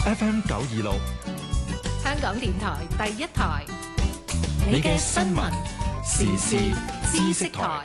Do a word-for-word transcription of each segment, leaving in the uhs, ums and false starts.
F M 九二六， 香港電台第一台， 你嘅新聞時事知識台。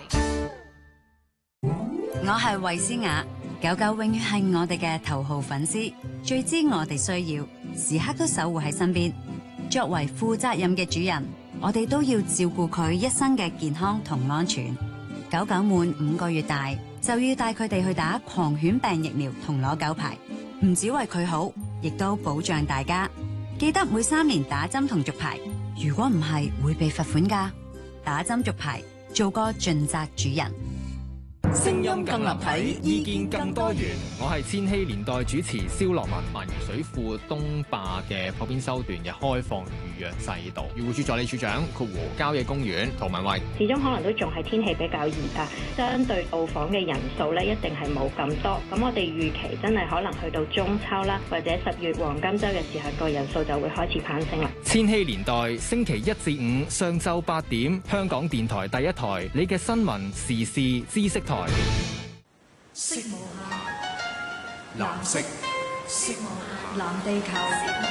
我係衛詩雅，狗狗永遠係我哋嘅頭號粉絲，最知我哋需要，時刻都守護喺身邊。作為負責任嘅主人，我哋都要照顧佢一生嘅健康同安全。狗狗滿五個月大，就要帶佢哋去打狂犬病疫苗同攞狗牌，唔只為佢好，亦都保障大家。記得每三年打針同續牌，如果唔係會被罰款㗎。打針續牌，做個盡責主人。 聲音更立體，意見更多元。 我係千禧年代主持蕭樂文。萬宜水庫東壩嘅破邊修段嘅開放預約制度，漁護署助理署長括弧郊野公園涂文慧。 始終可能都仲係天氣比較熱啊，相對到訪嘅人數咧一定係冇咁多。咁我哋預期真係可能去到中秋啦，或者十月黃金週嘅時候，個人數就會開始攀升啦。 千禧年代星期一至五上晝八點，香港電台第一台，你嘅新聞時事知識台。 色無限， 藍色， 色無限，藍地球。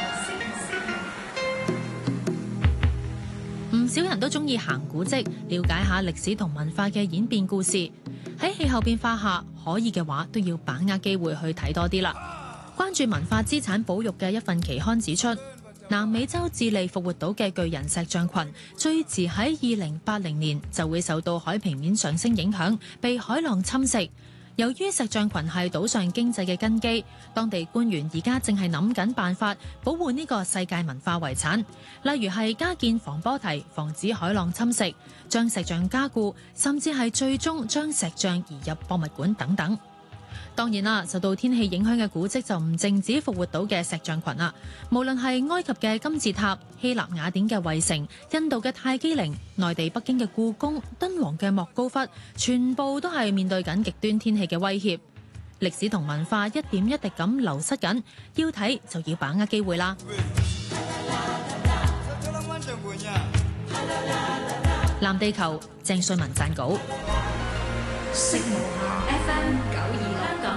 唔少人都中意行古蹟，了解下歷史同文化嘅演變故事。喺氣候變化下，可以嘅話都要把握機會去睇多啲啦。關注文化資產保育嘅一份期刊指出，南美洲智利復活島嘅巨人石像群最遲喺二零八零年就會受到海平面上升影響，被海浪侵蝕。由於石像群係島上經濟嘅根基，當地官員而家正係諗緊辦法保護呢個世界文化遺產，例如係加建防波堤，防止海浪侵蝕，將石像加固，甚至係最終將石像移入博物館等等。當然啦，受到天氣影響嘅古蹟就唔淨止復活島嘅石像群啦，無論係埃及嘅金字塔、希臘雅典嘅衛城、印度嘅泰姬陵、內地北京嘅故宮、敦煌嘅莫高窟，全部都係面對緊極端天氣嘅威脅。歷史同文化一點一滴咁流失緊，要睇就要把握機會啦。藍地球，鄭瑞文撰稿。 色無限 F M 九二。